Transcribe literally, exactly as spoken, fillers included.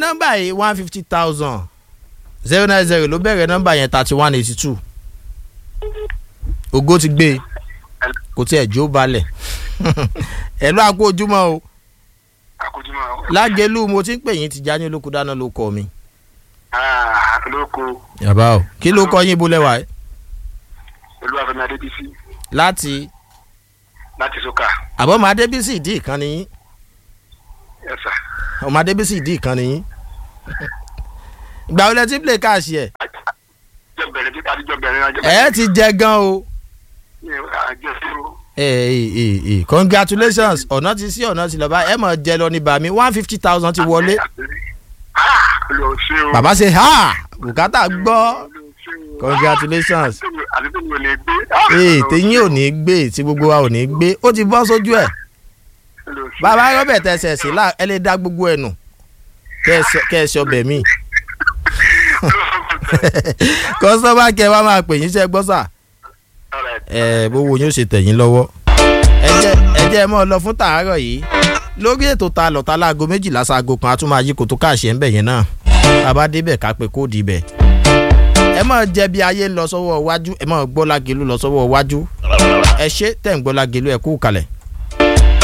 nọ́mbà yìí one fifty thousand zero nine zero ló bẹ̀rẹ̀ nọ́mbà yẹn thirty one eighty two ògo ti gbé kò tí ẹ̀ jó balẹ̀ ẹ̀ ló àkó ojúmọ́ o lágẹ̀lú mo ti ń pè yín ti já ní olóko dáná ló kọ mi. olóko. yàrá o kí ló kọ yín bó lẹ́wà ẹ́. olúwàfẹ́mi adébísí. láti. láti sọ́kà. àbọ̀ ọmọ adébísí ìdí ìkànnì yín. yes sir. ọmọ adébísí ìdí ìkànnì yín. ìgbà wo lẹ ti play káàsì ẹ. ẹ ti jẹ gan o. ẹ ẹ ẹ congratulations ọ̀nà ti sí ọ̀nà ti lọ bá ẹ mọ̀ jẹ lọ ní bàmí one fifty thousand ti wọlé. bàbá ṣe ha bùkátà gbọ́ congratulations. ee tẹ̀yìn ò ní gbé tí gbogbo wa ò ní gbé ó ti bọ́ sójú ẹ̀. bàbá Robert ẹsẹ̀ sí là ẹ lè dá gbogbo ẹ̀ nù kẹ́ ẹ sọ bẹ̀ mí. kọ́sọ́mà kẹ́ wá máa pè yín ṣe gbọ́ sà. ẹ bówó yín ó ṣe tẹ̀yìn lọ́wọ́. ẹ jẹ́ ẹ mọ́ ọ lọ fún tàárọ̀ yìí lórí ètò ta lọ́ta láago méjìlá sáago kan a tún máa yí kòtò káàṣì ẹ̀ ń bẹ̀ yẹn náà bàbá débẹ̀ ká pé kóòdì ibẹ̀. ẹ mọ̀ jẹ́ bí ayé lọ sọ́wọ́ iwájú ẹ mọ̀ gbọ́ Lágelú lọ sọ́wọ́ iwájú ẹ ṣé tẹ̀ ń gbọ́ Lágelú ẹ kú kalẹ̀.